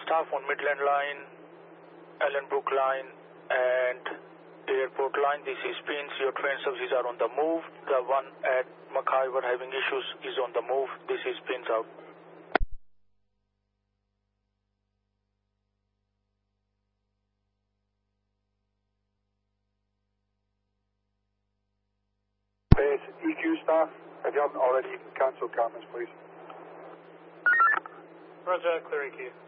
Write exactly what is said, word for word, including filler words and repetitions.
staff on Midland Line, Ellenbrook Line, and Airport Line. This is Pins. Your train services are on the move. The one at Mackay were having issues is on the move. This is Pins out. Base E Q staff, if you haven't already, you can cancel Cameras, please. Roger, clear E Q.